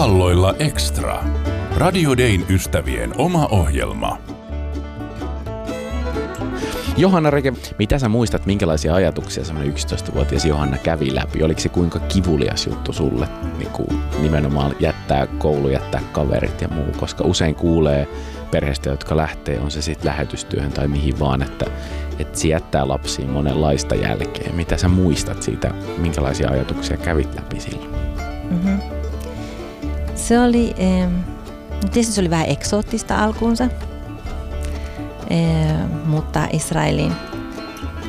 Valloilla Extra. Radio Dayn ystävien oma ohjelma. Johanna Reke, mitä sä muistat, minkälaisia ajatuksia semmoinen 11-vuotias Johanna kävi läpi? Oliko se kuinka kivulias juttu sulle niin kuin nimenomaan jättää koulu, jättää kaverit ja muu? Koska usein kuulee perheistä, jotka lähtee, on se sitten lähetystyöhön tai mihin vaan, että se jättää lapsiin monenlaista jälkeen. Mitä sä muistat siitä, minkälaisia ajatuksia kävit läpi silloin? Mm-hmm. Se oli, tietysti se oli vähän eksoottista alkuunsa, mutta Israelin